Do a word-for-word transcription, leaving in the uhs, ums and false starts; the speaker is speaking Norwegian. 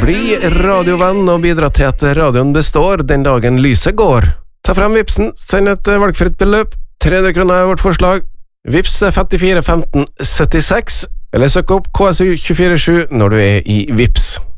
Bli radiovenn og bidra til at radioen består den dagen lyset går. Ta frem Vipsen, send et valgfritt beløp. tre hundre kroner er vårt forslag. Vips femtifire femten syttiseks, eller søk opp K S U to fire sju når du er i Vips.